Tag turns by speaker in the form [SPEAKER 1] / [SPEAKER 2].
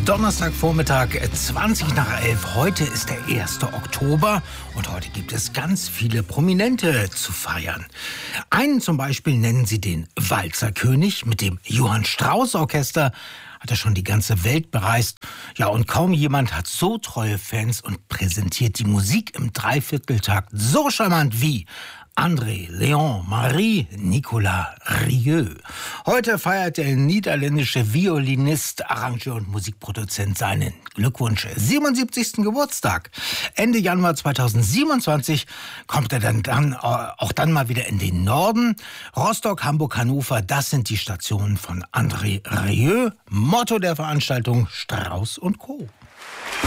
[SPEAKER 1] Donnerstagvormittag, 20 nach 11. Heute ist der 1. Oktober und heute gibt es ganz viele Prominente zu feiern. Einen zum Beispiel nennen sie den Walzerkönig. Mit dem Johann Strauss Orchester hat er schon die ganze Welt bereist. Ja, und kaum jemand hat so treue Fans und präsentiert die Musik im Dreivierteltakt so charmant wie André Léon Marie Nicolas Rieu. Heute feiert der niederländische Violinist, Arrangeur und Musikproduzent seinen Glückwunsch 77. Geburtstag. Ende Januar 2027 kommt er dann auch mal wieder in den Norden. Rostock, Hamburg, Hannover, das sind die Stationen von André Rieu. Motto der Veranstaltung: Strauss & Co.